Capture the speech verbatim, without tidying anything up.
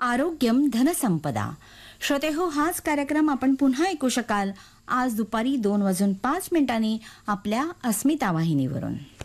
आरोग्यम धनसंपदा. श्रोते हो, हाच कार्यक्रम आपण पुन्हा ऐकू शकाल आज दुपारी दोन वाजून पाच मिनिटांनी आपल्या अस्मिता वाहिनीवरून.